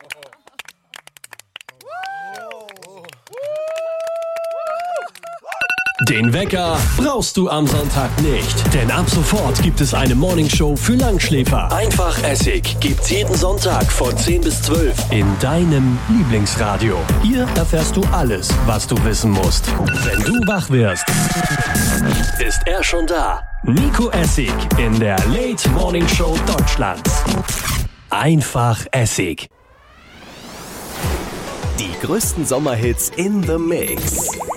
Den Wecker brauchst du am Sonntag nicht, denn ab sofort gibt es eine Morningshow für Langschläfer. Einfach Essig gibt's jeden Sonntag von 10 bis 12 in deinem Lieblingsradio. Hier erfährst du alles, was du wissen musst. Wenn du wach wirst, ist er schon da. Nico Essig in der Late Morning Show Deutschlands. Einfach Essig. Die größten Sommerhits in the Mix.